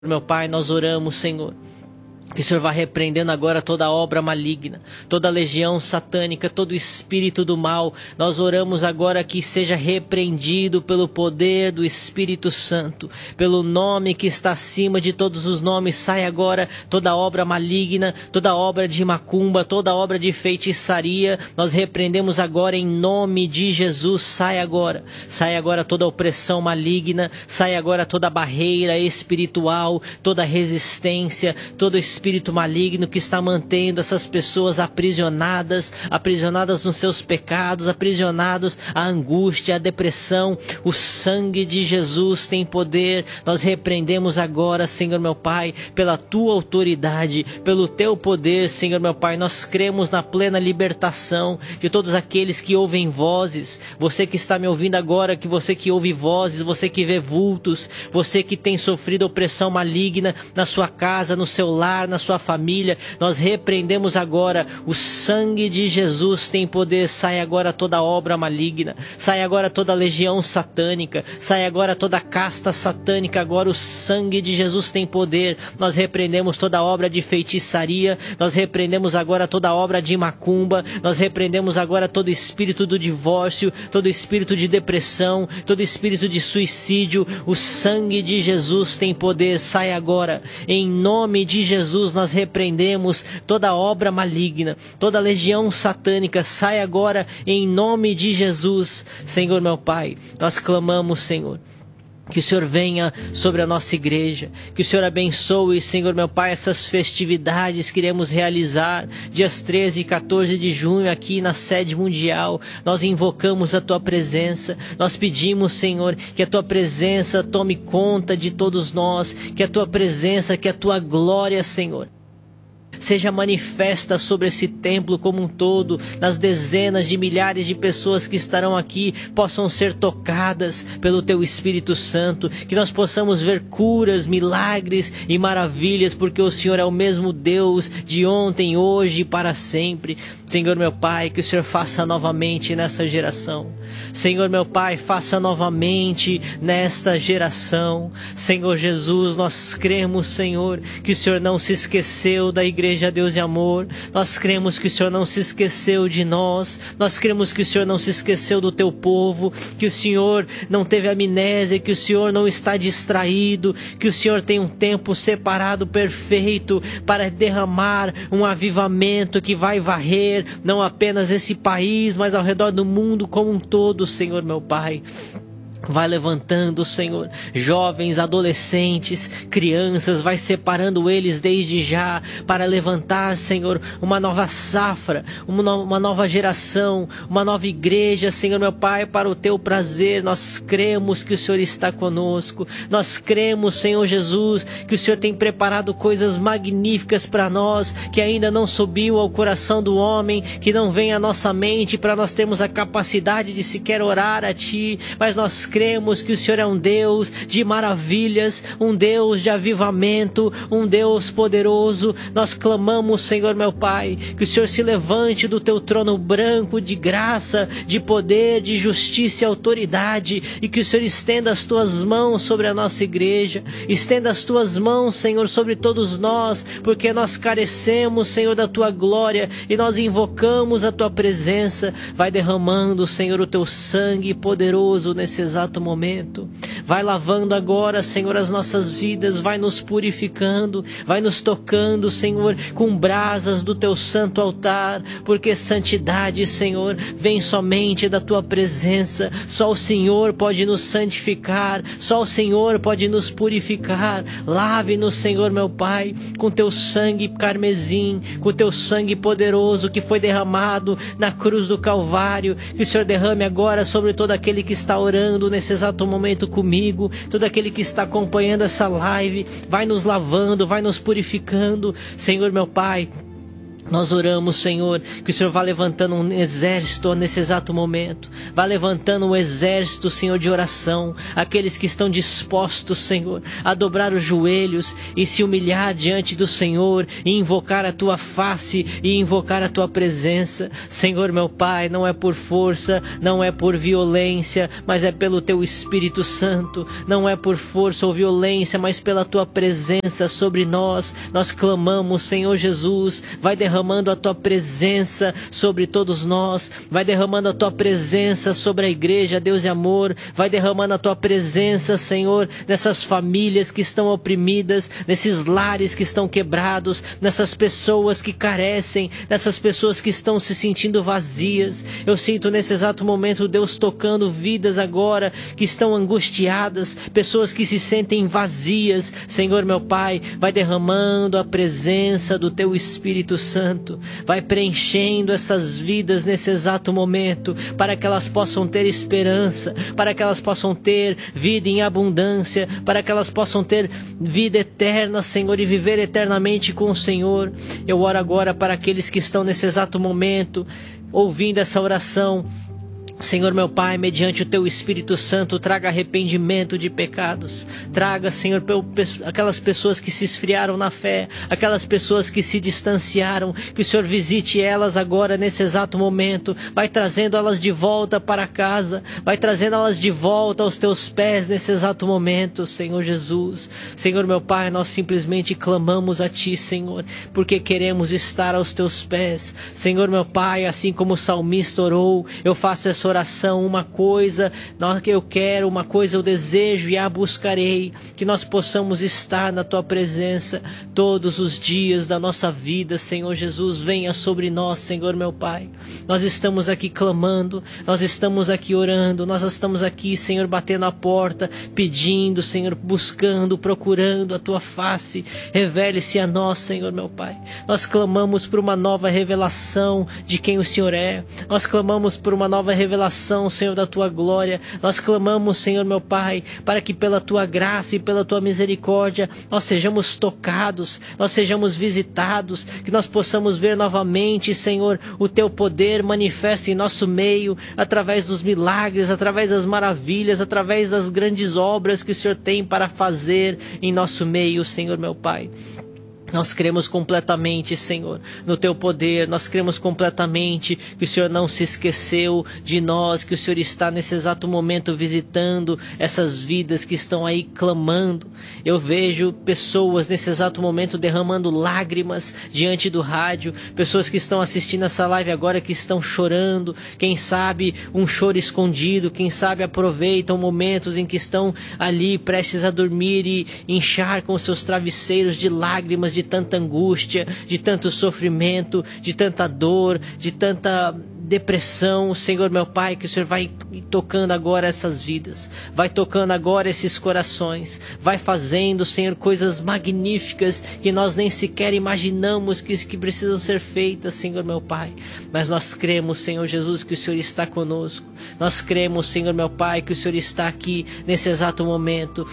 Meu Pai, nós oramos, Senhor, que o Senhor vá repreendendo agora toda obra maligna, toda legião satânica, todo espírito do mal. Nós oramos agora que seja repreendido pelo poder do Espírito Santo, pelo nome que está acima de todos os nomes. Sai agora toda obra maligna, toda obra de macumba, toda obra de feitiçaria. Nós repreendemos agora em nome de Jesus. Sai agora toda opressão maligna, sai agora toda barreira espiritual, toda resistência, todo espírito maligno que está mantendo essas pessoas aprisionadas nos seus pecados, aprisionados à angústia, à depressão. O sangue de Jesus tem poder. Nós repreendemos agora, Senhor meu Pai, pela tua autoridade, pelo teu poder, Senhor meu Pai. Nós cremos na plena libertação de todos aqueles que ouvem vozes. Você que está me ouvindo agora, que você que ouve vozes, você que vê vultos, você que tem sofrido opressão maligna na sua casa, no seu lar, na sua família, nós repreendemos agora. O sangue de Jesus tem poder. Sai agora toda obra maligna, sai agora toda legião satânica, sai agora toda casta satânica. Agora o sangue de Jesus tem poder. Nós repreendemos toda obra de feitiçaria, nós repreendemos agora toda obra de macumba, nós repreendemos agora todo espírito do divórcio, todo espírito de depressão, todo espírito de suicídio. O sangue de Jesus tem poder. Sai agora em nome de Jesus. Nós repreendemos toda obra maligna, toda legião satânica. Sai agora em nome de Jesus. Senhor meu Pai, nós clamamos, Senhor, que o Senhor venha sobre a nossa igreja, que o Senhor abençoe, Senhor meu Pai, essas festividades que iremos realizar dias 13 e 14 de junho aqui na sede mundial. Nós invocamos a tua presença, nós pedimos, Senhor, que a tua presença tome conta de todos nós, que a tua presença, que a tua glória, Senhor, seja manifesta sobre esse templo como um todo. Nas dezenas de milhares de pessoas que estarão aqui possam ser tocadas pelo teu Espírito Santo, que nós possamos ver curas, milagres e maravilhas, porque o Senhor é o mesmo Deus de ontem, hoje e para sempre. Senhor meu Pai, que o Senhor faça novamente nessa geração. Senhor meu Pai, faça novamente nesta geração. Senhor Jesus, nós cremos, Senhor, que o Senhor não se esqueceu da igreja Deus e Amor. Nós cremos que o Senhor não se esqueceu de nós. Nós cremos que o Senhor não se esqueceu do teu povo, que o Senhor não teve amnésia, que o Senhor não está distraído, que o Senhor tem um tempo separado perfeito para derramar um avivamento que vai varrer não apenas esse país, mas ao redor do mundo como um todo. Senhor meu Pai, vai levantando, Senhor, jovens, adolescentes, crianças, vai separando eles desde já para levantar, Senhor, uma nova safra, uma nova geração, uma nova igreja, Senhor meu Pai, para o teu prazer. Nós cremos que o Senhor está conosco, nós cremos, Senhor Jesus, que o Senhor tem preparado coisas magníficas para nós, que ainda não subiu ao coração do homem, que não vem à nossa mente para nós termos a capacidade de sequer orar a Ti, mas nós cremos que o Senhor é um Deus de maravilhas, um Deus de avivamento, um Deus poderoso. Nós clamamos, Senhor meu Pai, que o Senhor se levante do teu trono branco de graça, de poder, de justiça e autoridade, e que o Senhor estenda as tuas mãos sobre a nossa igreja, estenda as tuas mãos, Senhor, sobre todos nós, porque nós carecemos, Senhor, da tua glória, e nós invocamos a tua presença. Vai derramando, Senhor, o teu sangue poderoso nesse exato momento. Vai lavando agora, Senhor, as nossas vidas, vai nos purificando, vai nos tocando, Senhor, com brasas do teu santo altar, porque santidade, Senhor, vem somente da tua presença. Só o Senhor pode nos santificar, só o Senhor pode nos purificar. Lave-nos, Senhor meu Pai, com teu sangue carmesim, com teu sangue poderoso que foi derramado na cruz do Calvário. Que o Senhor derrame agora sobre todo aquele que está orando nesse exato momento comigo, todo aquele que está acompanhando essa live. Vai nos lavando, vai nos purificando, Senhor meu Pai. Nós oramos, Senhor, que o Senhor vá levantando um exército nesse exato momento. Vá levantando um exército, Senhor, de oração. Aqueles que estão dispostos, Senhor, a dobrar os joelhos e se humilhar diante do Senhor e invocar a Tua face e invocar a Tua presença. Senhor, meu Pai, não é por força, não é por violência, mas é pelo Teu Espírito Santo. Não é por força ou violência, mas pela Tua presença sobre nós. Nós clamamos, Senhor Jesus, vai derramando a Tua presença sobre todos nós, vai derramando a Tua presença sobre a igreja, Deus e amor, vai derramando a Tua presença, Senhor, nessas famílias que estão oprimidas, nesses lares que estão quebrados, nessas pessoas que carecem, nessas pessoas que estão se sentindo vazias. Eu sinto nesse exato momento Deus tocando vidas agora que estão angustiadas, pessoas que se sentem vazias. Senhor, meu Pai, vai derramando a presença do Teu Espírito Santo, vai preenchendo essas vidas nesse exato momento, para que elas possam ter esperança, para que elas possam ter vida em abundância, para que elas possam ter vida eterna, Senhor, e viver eternamente com o Senhor. Eu oro agora para aqueles que estão nesse exato momento ouvindo essa oração. Senhor, meu Pai, mediante o Teu Espírito Santo, traga arrependimento de pecados. Traga, Senhor, aquelas pessoas que se esfriaram na fé, aquelas pessoas que se distanciaram, que o Senhor visite elas agora nesse exato momento. Vai trazendo elas de volta para casa, vai trazendo elas de volta aos Teus pés nesse exato momento, Senhor Jesus. Senhor, meu Pai, nós simplesmente clamamos a Ti, Senhor, porque queremos estar aos Teus pés. Senhor, meu Pai, assim como o salmista orou, eu faço essa oração: uma coisa que eu quero, uma coisa eu desejo e a buscarei, que nós possamos estar na Tua presença todos os dias da nossa vida. Senhor Jesus, venha sobre nós, Senhor, meu Pai. Nós estamos aqui clamando, nós estamos aqui orando, nós estamos aqui, Senhor, batendo a porta, pedindo, Senhor, buscando, procurando a Tua face. Revele-se a nós, Senhor, meu Pai. Nós clamamos por uma nova revelação de quem o Senhor é. Nós clamamos por uma nova revelação, Senhor, da Tua glória. Nós clamamos, Senhor, meu Pai, para que pela Tua graça e pela Tua misericórdia nós sejamos tocados, nós sejamos visitados, que nós possamos ver novamente, Senhor, o Teu poder manifesto em nosso meio, através dos milagres, através das maravilhas, através das grandes obras que o Senhor tem para fazer em nosso meio, Senhor, meu Pai. Nós cremos completamente, Senhor, no Teu poder. Nós cremos completamente que o Senhor não se esqueceu de nós, que o Senhor está nesse exato momento visitando essas vidas que estão aí clamando. Eu vejo pessoas nesse exato momento derramando lágrimas diante do rádio, pessoas que estão assistindo essa live agora que estão chorando, quem sabe um choro escondido, quem sabe aproveitam momentos em que estão ali prestes a dormir e encharcam os seus travesseiros de lágrimas, de tanta angústia, de tanto sofrimento, de tanta dor, de tanta depressão. Senhor, meu Pai, que o Senhor vai tocando agora essas vidas, vai tocando agora esses corações, vai fazendo, Senhor, coisas magníficas que nós nem sequer imaginamos que precisam ser feitas, Senhor, meu Pai. Mas nós cremos, Senhor Jesus, que o Senhor está conosco. Nós cremos, Senhor, meu Pai, que o Senhor está aqui nesse exato momento.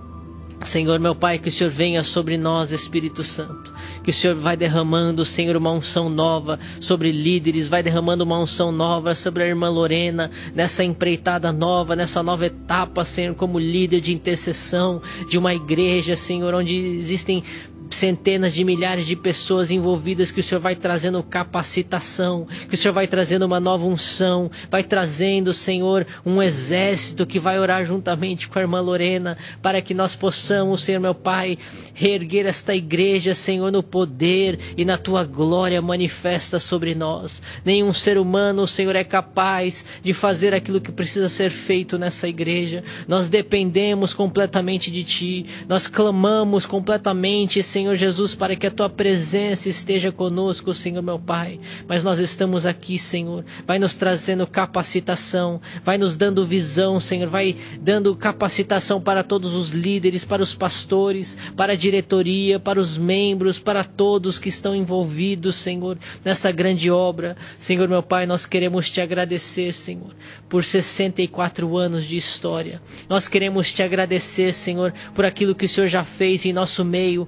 Senhor, meu Pai, que o Senhor venha sobre nós, Espírito Santo. Que o Senhor vai derramando, Senhor, uma unção nova sobre líderes, vai derramando uma unção nova sobre a irmã Lorena, nessa empreitada nova, nessa nova etapa, Senhor, como líder de intercessão de uma igreja, Senhor, onde existem centenas de milhares de pessoas envolvidas, que o Senhor vai trazendo capacitação, que o Senhor vai trazendo uma nova unção, vai trazendo, Senhor, um exército que vai orar juntamente com a irmã Lorena, para que nós possamos, Senhor, meu Pai, reerguer esta igreja, Senhor, no poder e na Tua glória manifesta sobre nós. Nenhum ser humano, Senhor, é capaz de fazer aquilo que precisa ser feito nessa igreja. Nós dependemos completamente de Ti, nós clamamos completamente, Senhor Jesus, para que a Tua presença esteja conosco, Senhor, meu Pai. Mas nós estamos aqui, Senhor, vai nos trazendo capacitação, vai nos dando visão, Senhor, vai dando capacitação para todos os líderes, para os pastores, para a diretoria, para os membros, para todos que estão envolvidos, Senhor, nesta grande obra. Senhor, meu Pai, nós queremos Te agradecer, Senhor, por 64 anos de história. Nós queremos Te agradecer, Senhor, por aquilo que o Senhor já fez em nosso meio, pelos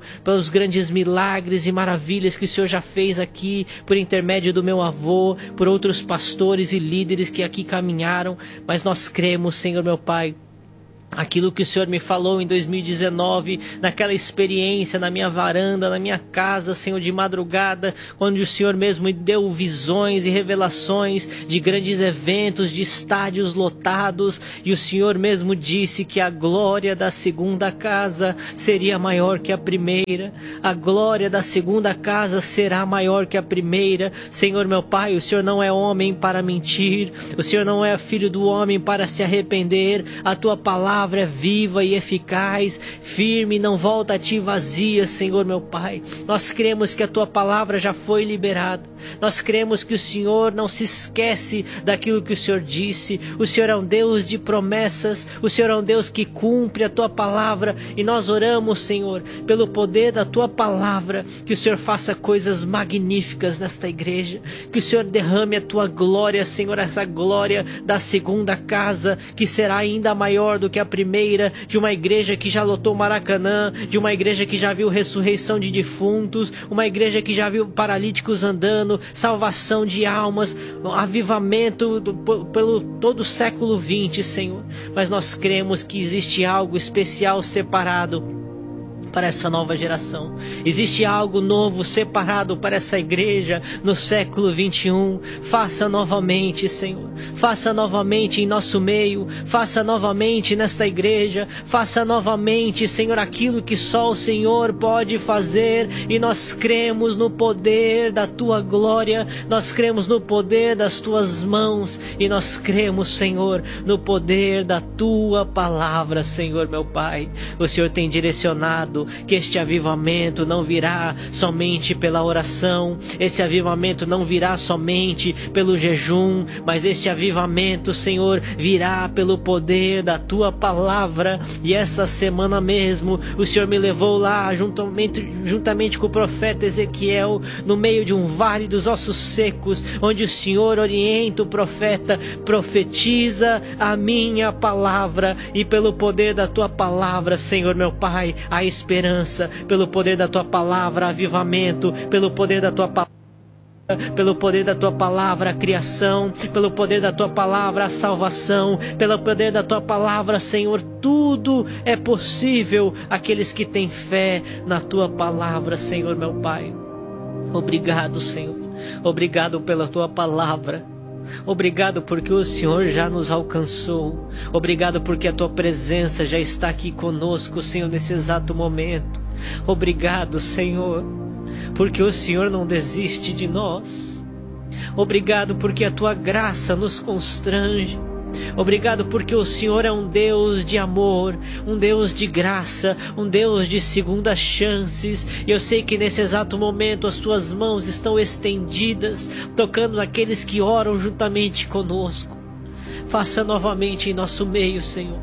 pelos grandes milagres e maravilhas que o Senhor já fez aqui, por intermédio do meu avô, por outros pastores e líderes que aqui caminharam, mas nós cremos, Senhor meu Pai, aquilo que o Senhor me falou em 2019, naquela experiência na minha varanda, na minha casa, Senhor, de madrugada, onde o Senhor mesmo me deu visões e revelações de grandes eventos, de estádios lotados, e o Senhor mesmo disse que a glória da segunda casa seria maior que a primeira, a glória da segunda casa será maior que a primeira. Senhor meu Pai, o Senhor não é homem para mentir, o Senhor não é filho do homem para se arrepender, a Tua palavra é viva e eficaz, firme, não volta a Ti vazia, Senhor meu Pai. Nós cremos que a Tua palavra já foi liberada, nós cremos que o Senhor não se esquece daquilo que o Senhor disse, o Senhor é um Deus de promessas, o Senhor é um Deus que cumpre a Tua palavra, e nós oramos, Senhor, pelo poder da Tua palavra, que o Senhor faça coisas magníficas nesta igreja, que o Senhor derrame a Tua glória, Senhor, essa glória da segunda casa, que será ainda maior do que a primeira, de uma igreja que já lotou Maracanã, de uma igreja que já viu ressurreição de defuntos, uma igreja que já viu paralíticos andando, salvação de almas, avivamento pelo todo o século XX, Senhor. Mas nós cremos que existe algo especial separado para essa nova geração. Existe algo novo separado para essa igreja no século 21. Faça novamente, Senhor. Faça novamente em nosso meio. Faça novamente nesta igreja. Faça novamente, Senhor, aquilo que só o Senhor pode fazer. E nós cremos no poder da Tua glória. Nós cremos no poder das Tuas mãos. E nós cremos, Senhor, no poder da Tua palavra, Senhor, meu Pai. O Senhor tem direcionado que este avivamento não virá somente pela oração, esse avivamento não virá somente pelo jejum, mas este avivamento, Senhor, virá pelo poder da Tua palavra. E essa semana mesmo o Senhor me levou lá juntamente com o profeta Ezequiel, no meio de um vale dos ossos secos, onde o Senhor orienta o profeta: profetiza a minha palavra, e pelo poder da Tua palavra, Senhor meu Pai, a esperança, pelo poder da Tua palavra, avivamento, pelo poder da Tua palavra, pelo poder da Tua palavra, a criação, pelo poder da Tua palavra, a salvação, pelo poder da Tua palavra, Senhor, tudo é possível àqueles que têm fé na Tua palavra, Senhor meu Pai. Obrigado, Senhor, obrigado pela Tua palavra. Obrigado porque o Senhor já nos alcançou. Obrigado porque a Tua presença já está aqui conosco, Senhor, nesse exato momento. Obrigado, Senhor, porque o Senhor não desiste de nós. Obrigado porque a Tua graça nos constrange. Obrigado porque o Senhor é um Deus de amor, um Deus de graça, um Deus de segundas chances. E eu sei que nesse exato momento as Tuas mãos estão estendidas, tocando naqueles que oram juntamente conosco. Faça novamente em nosso meio, Senhor.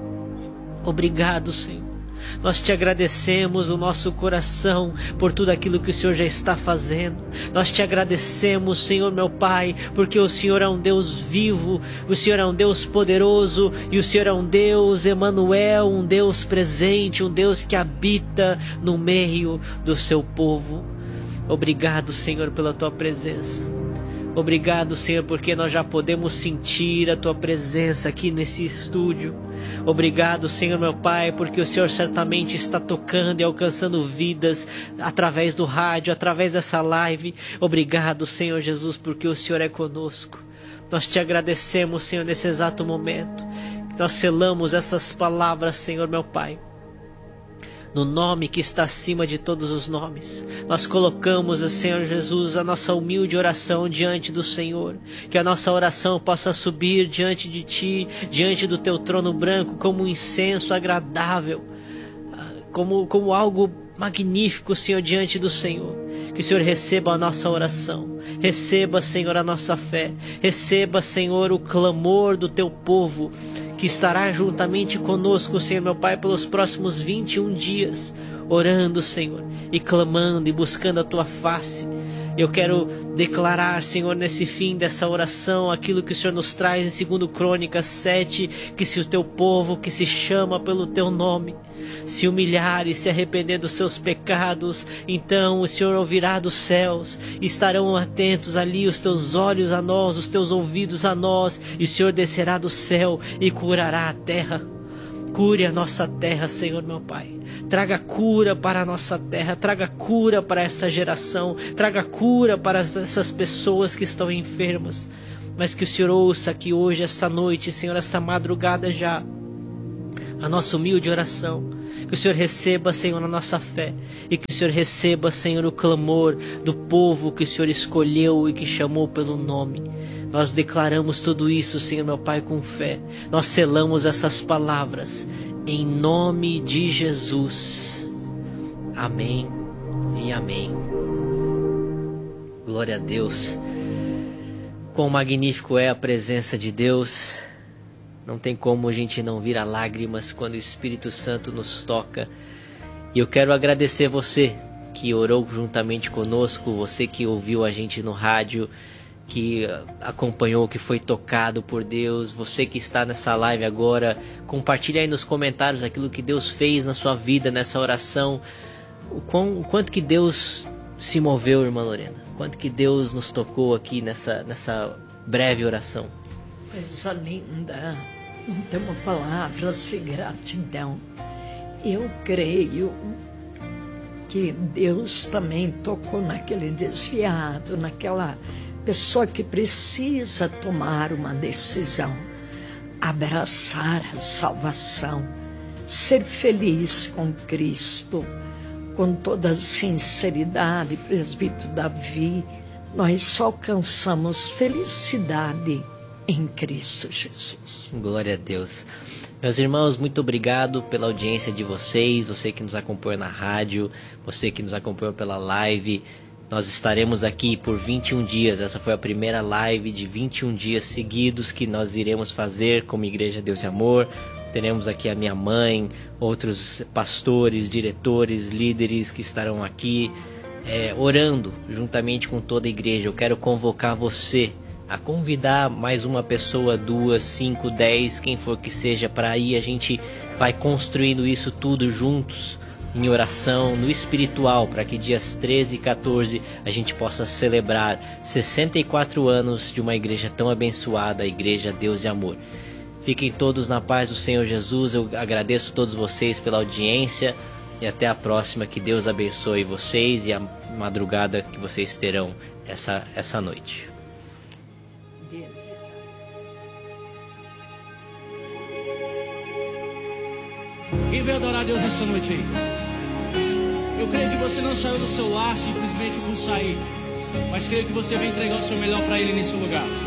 Obrigado, Senhor. Nós Te agradecemos no nosso coração por tudo aquilo que o Senhor já está fazendo. Nós Te agradecemos, Senhor meu Pai, porque o Senhor é um Deus vivo, o Senhor é um Deus poderoso, e o Senhor é um Deus Emanuel, um Deus presente, um Deus que habita no meio do Seu povo. Obrigado, Senhor, pela Tua presença. Obrigado, Senhor, porque nós já podemos sentir a Tua presença aqui nesse estúdio. Obrigado, Senhor meu Pai, porque o Senhor certamente está tocando e alcançando vidas através do rádio, através dessa live. Obrigado, Senhor Jesus, porque o Senhor é conosco. Nós Te agradecemos, Senhor, nesse exato momento. Nós selamos essas palavras, Senhor meu Pai, no nome que está acima de todos os nomes. Nós colocamos, Senhor Jesus, a nossa humilde oração diante do Senhor. Que a nossa oração possa subir diante de Ti, diante do Teu trono branco, como um incenso agradável, como algo magnífico, Senhor, diante do Senhor. Que o Senhor receba a nossa oração, receba, Senhor, a nossa fé, receba, Senhor, o clamor do Teu povo, que estará juntamente conosco, Senhor meu Pai, pelos próximos 21 dias, orando, Senhor, e clamando e buscando a Tua face. Eu quero declarar, Senhor, nesse fim dessa oração, aquilo que o Senhor nos traz em 2 Crônicas 7, que se o teu povo que se chama pelo teu nome se humilhar e se arrepender dos seus pecados, então o Senhor ouvirá dos céus, estarão atentos ali os teus olhos a nós, os teus ouvidos a nós, e o Senhor descerá do céu e curará a terra. Cure a nossa terra, Senhor meu Pai. Traga cura para a nossa terra, traga cura para essa geração, traga cura para essas pessoas que estão enfermas. Mas que o Senhor ouça aqui hoje, esta noite, Senhor, esta madrugada já, a nossa humilde oração. Que o Senhor receba, Senhor, a nossa fé. E que o Senhor receba, Senhor, o clamor do povo que o Senhor escolheu e que chamou pelo nome. Nós declaramos tudo isso, Senhor meu Pai, com fé. Nós selamos essas palavras em nome de Jesus. Amém e amém. Glória a Deus. Quão magnífico é a presença de Deus. Não tem como a gente não vir a lágrimas quando o Espírito Santo nos toca. E eu quero agradecer você que orou juntamente conosco, você que ouviu a gente no rádio, que acompanhou, que foi tocado por Deus, você que está nessa live agora. Compartilha aí nos comentários aquilo que Deus fez na sua vida, nessa oração. O quanto que Deus se moveu, irmã Lorena. Quanto que Deus nos tocou aqui nessa breve oração. Coisa linda. Não temos palavras de gratidão. Eu creio que Deus também tocou naquele desviado, naquela pessoa que precisa tomar uma decisão, abraçar a salvação, ser feliz com Cristo, com toda a sinceridade. Presbítero Davi, nós só alcançamos felicidade em Cristo Jesus. Glória a Deus. Meus irmãos, muito obrigado pela audiência de vocês, você que nos acompanhou na rádio, você que nos acompanhou pela live. Nós estaremos aqui por 21 dias, essa foi a primeira live de 21 dias seguidos que nós iremos fazer como Igreja Deus e Amor. Teremos aqui a minha mãe, outros pastores, diretores, líderes que estarão aqui orando juntamente com toda a igreja. Eu quero convocar você a convidar mais uma pessoa, 2, 5, 10, quem for que seja, para aí a gente vai construindo isso tudo juntos, em oração, no espiritual, para que dias 13 e 14 a gente possa celebrar 64 anos de uma igreja tão abençoada, a Igreja Deus e Amor. Fiquem todos na paz do Senhor Jesus. Eu agradeço a todos vocês pela audiência e até a próxima. Que Deus abençoe vocês e a madrugada que vocês terão essa noite. Quem veio adorar a Deus essa noite aí? Eu creio que você não saiu do seu lar simplesmente por sair, mas creio que você vai entregar o seu melhor para Ele nesse lugar.